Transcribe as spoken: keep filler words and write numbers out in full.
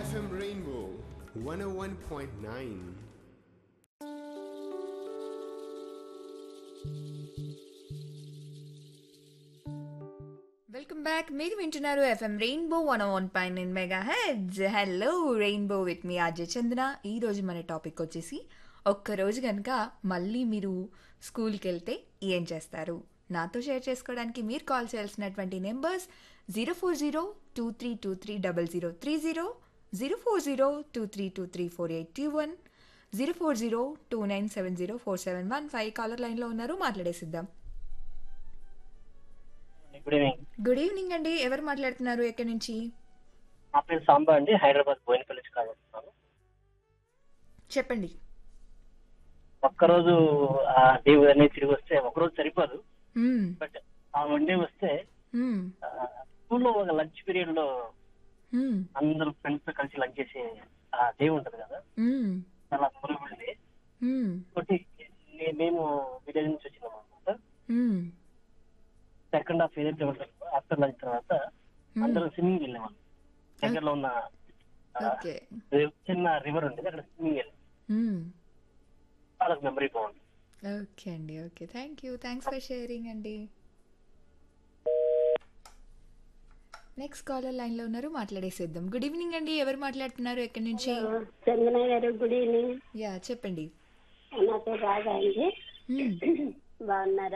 F M Rainbow one oh one point nine. Welcome back. మీరు వింటున్నారు FM rainbow one one point nine mega heads. Hello rainbow with me Ajay చంద్ర. ఈరోజు మన topic వచ్చేసి ఒక్కరోజు కనుక మళ్ళీ మీరు స్కూల్కి వెళ్తే ఏం చేస్తారు? నాతో షేర్ చేసుకోవడానికి మీరు కాల్ చేయాల్సినటువంటి numbers zero four zero two three two three double zero three zero, zero four zero two three two three four eight two one, zero four zero two nine seven zero four seven one five. Caller లైన్లో ఉన్నారు, మాట్లాడేసిద్దాం. Good evening. Good evening అండి. ఎవరు మాట్లాడుతున్నారు? ఎక్కడి నుంచి? నా పేరు సాంబా అండి, హైదరాబాద్ బోయినపల్లి నుంచి కాల్ చేస్తున్నాను. చెప్పండి. ఒక్కరోజు ఆ దేవుడు అనేది తిరిగి వస్తే ఒకరోజు సరిపోదు, మ్మ్. బట్ ఆ వన్ డే వస్తే మ్మ్. స్కూల్లో ఒక లంచ్ పీరియడ్ లో మ్మ్. అందరూ ఫ్రెండ్స్ తో కలిసి లంచ్ చేసే ఆ డే ఉంటది కదా, మ్మ్. చాలా మెమరబుల్ డే. మ్మ్. ఒకటి నే- మేము విలేజ్ నుంచి వచ్చినాం అనమాట. మ్మ్. సెకండ్ హాఫ్ ఏదైతే ఉంటుందో ఆఫ్టర్ లంచ్ తర్వాత అందరూ స్విమ్మింగ్ వెళ్ళేవాళ్ళం. దగ్గరలో ఉన్న ఆ, ఓకే. చిన్న రివర్ ఉండేది, అక్కడ స్విమ్మింగ్ వెళ్ళాం. మ్మ్. వాళ్ళకి మెమరీ బాగుంది. ఓకే అండి. Okay, thank you. Thanks for sharing అండి. నెక్స్ట్ కాలర్ లైన్లో ఉన్నారు, మాట్లాడేసేద్దాం. గుడ్ ఈవినింగ్ అండి. ఎవరు మాట్లాడుతున్నారు? ఎక్కడి నుంచి? చందన గారు గుడ్ ఈవినింగ్. యా, చెప్పండి. నా పేరు రాధా అండి. మ్మ్. బాగున్నారా?